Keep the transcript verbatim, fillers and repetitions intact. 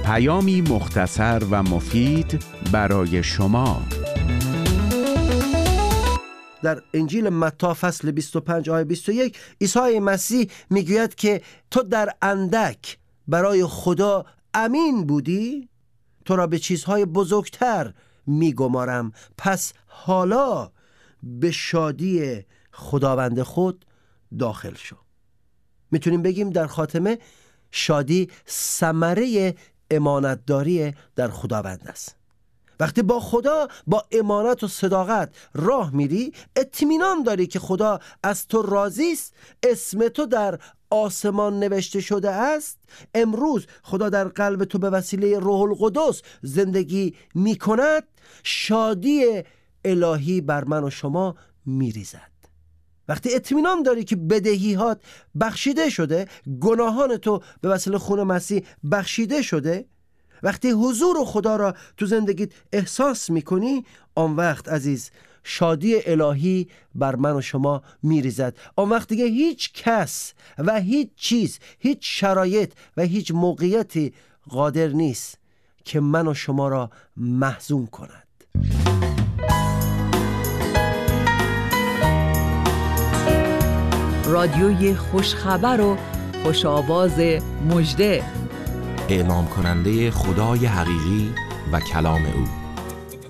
پیامی مختصر و مفید برای شما. در انجیل متی فصل بیست و پنج آیه بیست و یک عیسی مسیح میگوید که تو در اندک برای خدا امین بودی، تو را به چیزهای بزرگتر میگمارم، پس حالا به شادی خداوند خود داخل شو. میتونیم بگیم در خاتمه شادی ثمره امانتداری در خداوند است. وقتی با خدا با امانت و صداقت راه میری، اطمینان داری که خدا از تو راضی است، اسم تو در آسمان نوشته شده است. امروز خدا در قلب تو به وسیله روح القدس زندگی میکند. شادی الهی بر من و شما میریزد. وقتی اطمینان داری که بدهیات بخشیده شده، گناهان تو به وسیله خون مسیح بخشیده شده، وقتی حضور خدا را تو زندگیت احساس میکنی، آن وقت عزیز شادی الهی بر من و شما میریزد. آن وقت دیگه هیچ کس و هیچ چیز، هیچ شرایط و هیچ موقعیتی قادر نیست که من و شما را محزون کند. رادیوی خوشخبر و خوش آواز مژده، اعلام کننده خدای حقیقی و کلام او.